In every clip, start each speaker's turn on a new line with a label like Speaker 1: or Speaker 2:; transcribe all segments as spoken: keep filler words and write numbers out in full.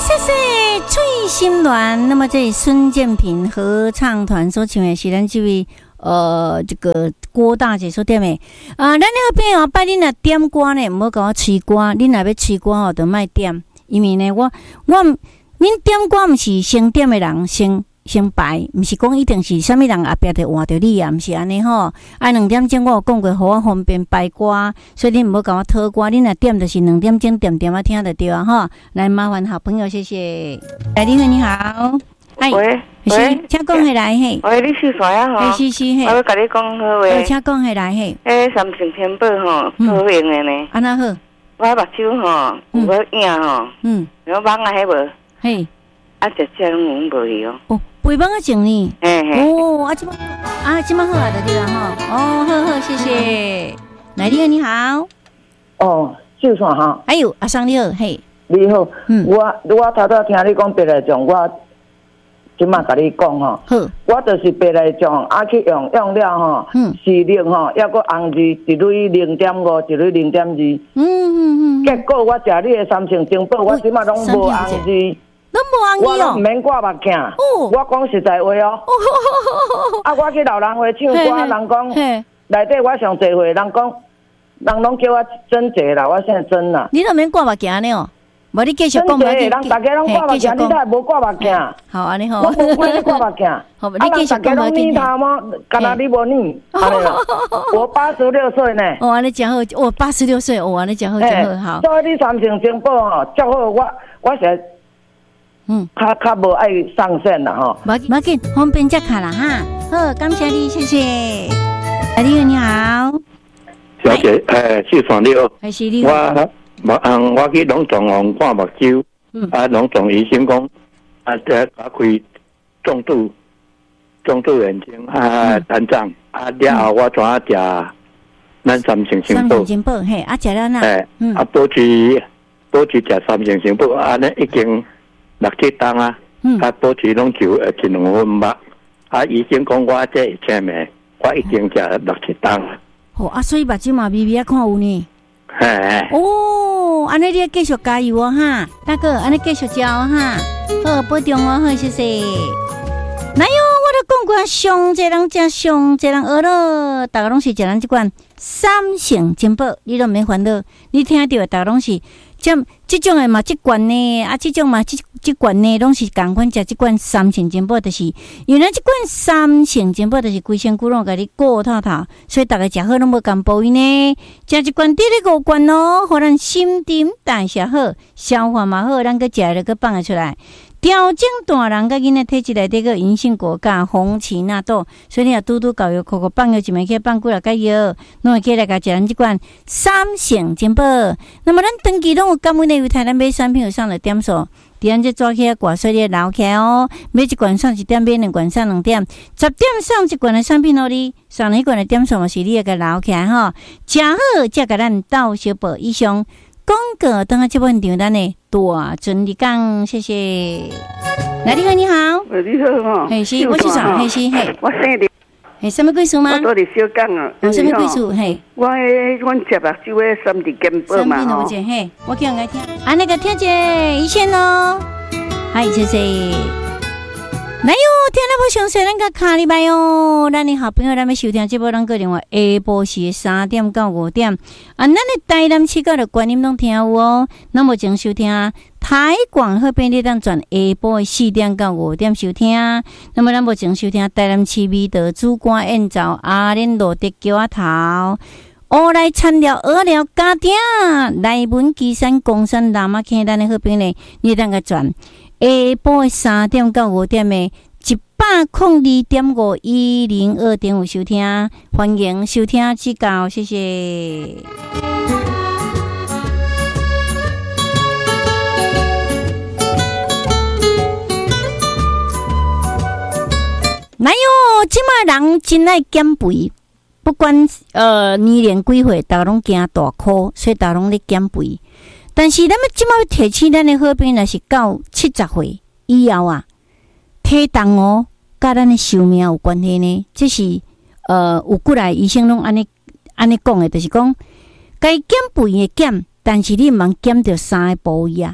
Speaker 1: 谢谢翠心鸾。那么这孙建平合唱团所唱的是咱这位呃这个郭大姐所点的啊，咱那边哦，拜恁若点歌呢，唔好甲我吹歌，恁若要吹歌哦，就莫点，因为呢，我我恁点歌毋是先点的人先。先排，毋是讲一定是啥物人后壁就换着你啊，毋是安尼吼。啊，两点钟我有讲过，互我方便排歌，所以恁毋好甲我讨歌。恁若点就是两点钟点点啊，听得到啊吼。来，麻烦好朋友，谢谢。哎，你好，你好。哎，
Speaker 2: 喂
Speaker 1: 喂，请讲下来嘿。
Speaker 2: 喂，你是谁啊？吼，
Speaker 1: 是是嘿。
Speaker 2: 我要甲你讲好话。
Speaker 1: 请讲下来嘿。
Speaker 2: 诶，三成天宝吼，好用的呢。
Speaker 1: 安那好？
Speaker 2: 我目睭吼有个影吼，嗯，然后网啊迄无，嘿，啊，只只拢有无去哦。哦。
Speaker 1: 背帮个整理，
Speaker 2: 嘿嘿，
Speaker 1: 哦，啊，这么啊，这么好啊，对啦哈，哦，好好，谢谢。来，你好，你好。
Speaker 3: 哦，就算哈。
Speaker 1: 哎呦，阿桑你好，嘿。
Speaker 3: 你好，嗯，我我头头听你讲白内障，我即马甲你讲吼，好，我就是白内障，啊去用用了吼，嗯，视力吼，抑个红字一蕊零点五，一蕊零点二，嗯嗯嗯，结果我食你的三成精宝，我即马拢无红字。
Speaker 1: 拢无红字哦，
Speaker 3: 我毋免挂目镜。哦，我讲实在话哦。哦，啊，我去老人会唱歌，人讲内底我上侪会，人讲人拢叫我真济啦，我现在真啦。
Speaker 1: 你都免挂目镜呢？无你继续讲。
Speaker 3: 真济，人大家拢挂目镜，你才无挂目镜。
Speaker 1: 好啊，你好。
Speaker 3: 我无怪你挂目镜。好，
Speaker 1: 你继续讲。
Speaker 3: 大家拢念他吗？干那你无念？我八十六岁呢。
Speaker 1: 哦，安尼真好，我八十六岁，哦，安尼真好，真好。好。
Speaker 3: 所以你三成精宝吼，足好，我我现在。嗯，较较无爱上线啦吼，
Speaker 1: 无无紧，方便再看啦哈。好，感谢你，谢谢。哎，你好，你好，
Speaker 4: 小姐，诶，是算你好。
Speaker 1: 还是你好。
Speaker 4: 我目红，我去龙总行看目睭，嗯，啊，龙总医生讲，啊，这打开重度重度眼睛啊，胆脏啊，了后我怎啊食咱三成星宝？三
Speaker 1: 成星宝，嘿，啊，食了哪？
Speaker 4: 诶，啊，保持保持食三成星宝，啊，咱已经。六七档啊，啊，保持拢就呃一两分吧。啊，医生讲我这一千的，我已经食六七档。
Speaker 1: 哦，啊，所以目睭嘛微微啊看有呢。
Speaker 4: 嘿。
Speaker 1: 哦，安尼你要继续加油哦哈，大哥，安尼继续教哈，好，保重哦，好，谢谢。来哟，我都讲过，上济人食，上济人学咯，大家拢是食咱这款三成金宝，你都免烦恼，你听到大家拢是。这这种的嘛，这罐呢，啊，这种嘛，这这罐呢，拢是共款食这罐三成金宝，就是原来这罐三成金宝，就是规身躯拢甲你顾透透，所以大家食好拢无甘报应呢。食一罐第二个罐咯，互咱心沉代谢好，消化嘛好，咱个食了个放得出来。调整大人甲囡仔体质内底个银杏果甲红旗纳豆，所以你若拄拄教育口口放药一枚去放几落个药，拢会起来甲食咱即款三成金宝。那么咱长期拢有感恩的犹太咱买产品有上了点数，伫咱这抓起来挂水咧留起来哦，买一罐上一点，买两罐上两点，十点上一罐的产品哦，你上了一罐的点数嘛是你个留起来吼，食好才甲咱到小宝以上。广告等下这本场咱的大尊你讲，谢谢。来，你好，你好，
Speaker 2: 你好哈，
Speaker 1: 嘿是，我是啥？嘿是嘿，
Speaker 2: 我生的，
Speaker 1: 嘿什么贵数吗？
Speaker 2: 我到底小讲啊，
Speaker 1: 有什么贵数？嘿，
Speaker 2: 我诶，阮食目睭诶三滴金宝嘛吼，
Speaker 1: 嘿，我叫人来听，啊那个听者一线咯，嗨，谢谢。来哟，听了不详细，咱个卡礼拜哦。咱的好朋友，咱要收听这波咱个电话，下晡时三点到五点。啊，咱的台南市角的观音拢听有哦。那么前收听台广好便利当转下晡的四点到五点收听。那么咱目前收听台南市美德主管演奏阿莲罗的桥仔头。学来参了学了家庭，内文基山公山南马坑咱的好朋友，你当个转。下晡三点到五点的一百零二点五一零二点五收听，欢迎收听指教，谢谢。来哟，即卖人真爱减肥，不管呃年龄几岁，大家拢惊大箍，所以大家拢咧减肥。但是，咱们即摆提醒咱的好朋友，若是到七十岁以后啊，体重哦，甲咱的寿命有关系呢。这是呃，有过来医生拢安尼安尼讲的，就是讲该减肥的减，但是你毋通减着三个部位啊。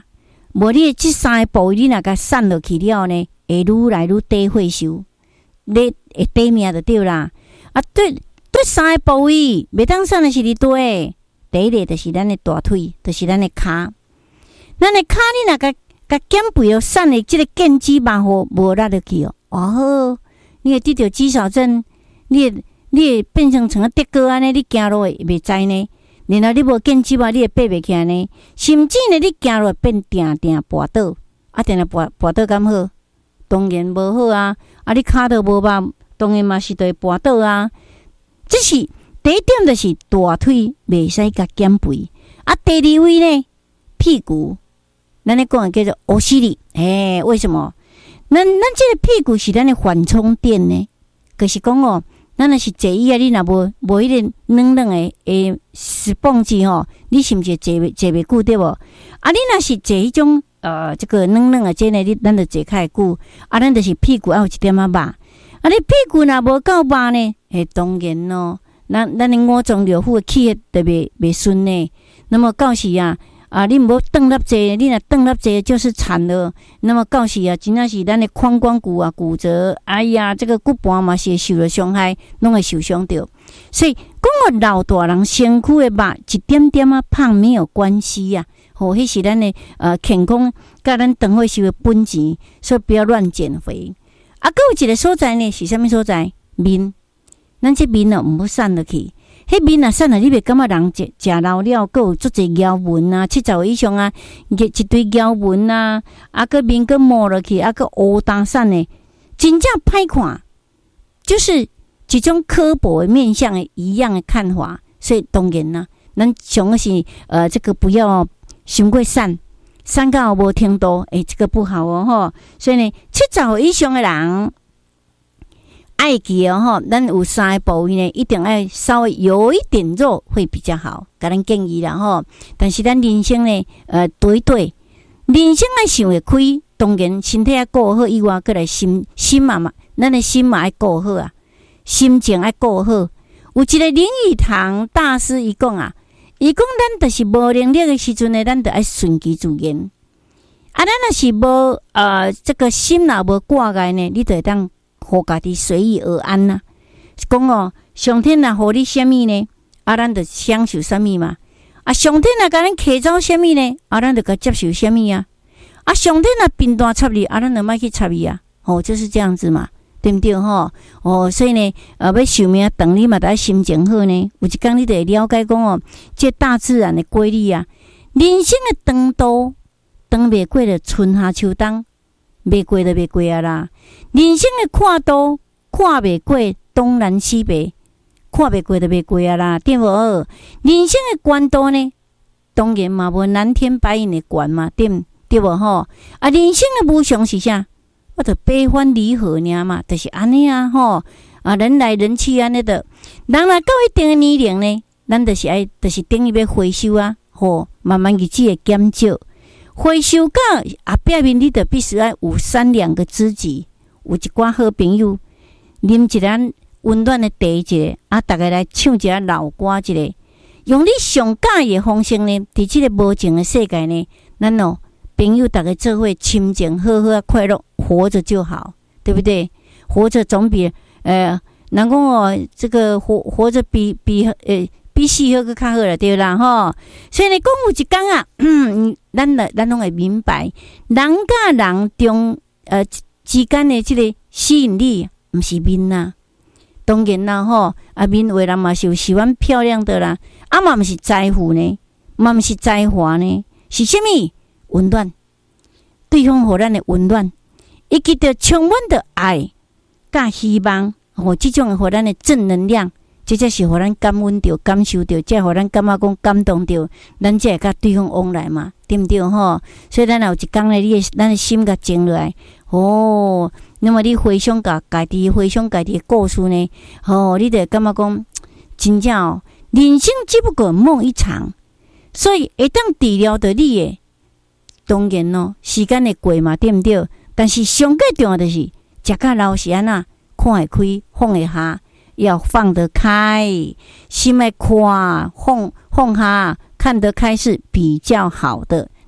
Speaker 1: 无你即三个部位，你若甲散落去了呢，会愈来愈低血收，你会低命就对啦。啊，对对，三个部位袂当散的是伫对，第一个就是咱的大腿，就是咱的骹。咱的骹你若甲甲减肥哦，散的即个腱肌麻火无拉落去哦，哦，你会得到肌少症，你会你会变成成个跌高安尼，你行路会袂知呢。然后你无腱肌麻，你会爬袂起来呢。甚至呢，你行路变定定跋倒，啊，定定跋跋倒敢好？当然无好啊！啊，你骹都无肉，当然嘛是对跋倒啊。这是第一点，就是大腿袂使甲减肥。啊，第二位呢，屁股。咱咧讲叫做欧西里，诶，为什么？咱咱这个屁股是咱的缓冲垫呢？就是讲哦，咱若是坐椅啊，你若无无迄个软软的诶石蹦子吼，你是毋是坐袂坐袂久对无？啊，你若是坐迄种呃这个软软的这呢，你咱就坐较久。啊，咱就是屁股要有一点仔肉。啊，你屁股若无够肉呢？诶，当然咯，咱咱的五脏六腑的气血特别袂顺呢。那么到时啊。啊，你无顿粒坐，你若顿粒坐就是惨了。那么到时啊，真正是咱的髋关节啊骨折，哎呀，这个骨盘嘛是会受了伤害，拢会受伤着。所以讲个老大人身躯的肉一点点啊胖没有关系呀、啊，吼、哦，迄是咱的呃健康，甲咱长岁时的本钱，所以不要乱减肥。啊，搁有一个所在呢，是啥物所在？面，咱这面哦，毋好散落去。迄面啊，散了，你袂感觉人食食老了，阁有足侪腰纹啊，七十以上啊，一一堆腰纹啊，啊，个面阁磨落去，啊，个乌打散的，真正歹看，就是一种刻薄的面相的一样的看法。所以当然啦、啊，咱上个是呃，这个不要伤过散，散到无程度，诶、欸，这个不好哦吼。所以呢，七十以上的人。爱记哦吼，咱有三个部位呢，一定要稍微有一点肉会比较好，甲咱建议啦吼。但是咱人生呢，呃，对对，人生爱想会开，当然身体要顾好以外，过来心心嘛嘛，咱的心嘛爱顾好啊，心情爱顾好。有一个林语堂大师伊讲啊，伊讲咱就是无能力的时阵呢，咱就爱顺其自然。啊，咱若是无呃这个心若无挂碍呢，你就会当。互家己随遇而安呐、啊，讲哦，上天若互你什么呢？啊，咱就享受什么嘛。啊，上天若甲咱摕走什么呢？啊，咱就甲接受什么啊。啊，上天若贫惰插你，啊，咱就莫去插伊啊。哦，就是这样子嘛，对不对吼？哦，所以呢，呃，要寿命长，你嘛得心情好呢。有一天你就会了解讲哦，这大自然的规律啊，人生的长度，长袂过了春夏秋冬。袂过就袂过啊啦！人生的看度看袂过东南西北，看袂过就袂过啊啦，对无？人生的宽度呢，当然嘛无蓝天白云的宽嘛，对对无吼？啊，人生的无常是啥？我着悲欢离合尔嘛，就是安尼啊吼！啊，人来人去安尼的，人来到一定的年龄呢，咱就是爱，就是等于要回收啊，吼，慢慢日子会减少。回收到后壁面，你就必须要有三两个知己，有一寡好朋友，啉一盏温暖的茶一个，啊，大家来唱一下老歌一个，用你上喜的方式呢，伫这个无情的世界呢，咱哦朋友大家做伙亲情好好快乐，活着就好，对不对？活着总比呃，人讲哦，这个活活着比比呃。比死好个较好了，对啦吼。所以呢，讲有一天啊，嗯，咱来咱拢会明白，人甲人中呃之间的这个吸引力，毋是面呐。当然啦吼，啊面为人嘛是有喜欢漂亮的啦，啊嘛毋是在乎呢，嘛毋是才华呢，是啥物？温暖，对方互咱的温暖，以及着充满的爱，甲希望，吼，即种互咱的正能量。这才是互咱感恩着、感受着，才互咱感觉讲感动着，咱才会甲对方往来嘛，对不对吼？所以咱有一天呢，你咱的心甲静落来，哦，那么你回想甲家己回想家己的故事呢，哦，你就感觉讲真正哦，人生只不过梦一场，所以会当治疗着你的，当然咯，时间会过嘛，对不对？但是上个重要的是，食甲老是安那看会开，放会下。要放得开，心爱宽，放放下，看得开是比较好的。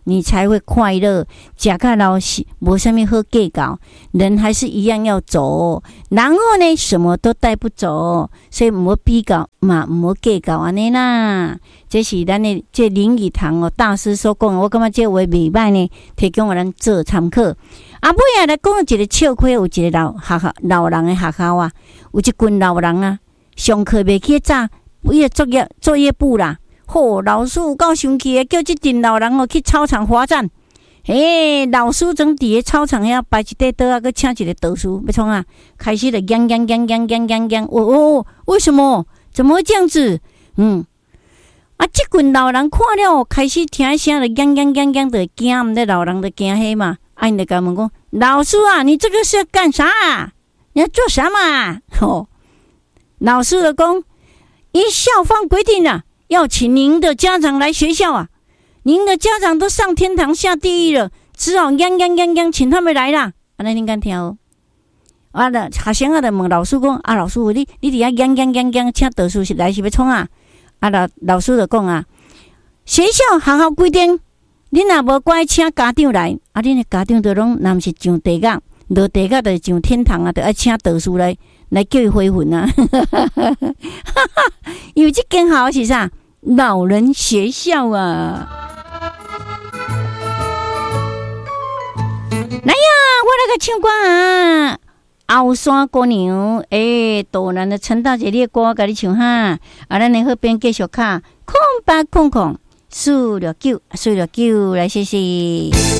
Speaker 1: 你才会快乐。吃到老是没什么好计较，人还是一样要走。然后呢，什么都带不走，所以唔好比较嘛，唔好计较安尼啦。这是咱的这林语堂哦大师所讲，我感觉这话袂歹呢，提供互咱做参考。啊，尾啊来讲一个笑话，有一个老学校老人的学校啊，有一群老人啊，上课袂去早，伊个作业作业簿啦。吼，老师有够生气的，叫即群老人哦去操场罚站。嘿，老师整伫个操场遐摆一块桌啊，佮请一个导师，要创啊，开始了讲讲讲讲讲讲讲，哦哦，为什么？怎么会这样子？嗯，啊，即群老人看了，开始听声了，讲讲讲讲的惊，毋得老人就惊黑嘛。啊，你就甲问讲，老师啊，你这个是要干啥啊？你要做什么啊？吼，老师就讲，依校方规定啊。要请您的家长来学校啊！您的家长都上天堂下地狱了，只好央央央央请他们来啦。啊，那您敢听哦？啊，那学生啊，就问老师讲：啊，老师，你你伫遐央央央央请导师是来是要创啊？啊，老老师就讲啊，学校学校规定，恁若无乖请家长来，啊，恁的家长就拢若毋是上地狱，落地狱就上天堂啊，就爱请导师来来叫伊回魂啊！因为这间学校是啥？老人学校啊！来呀，我来个唱歌啊！后山姑娘，诶，大人的陈大姐，你的歌我甲你唱哈。啊，咱的好边继续卡，空八空空，四六九，四六九，来谢谢。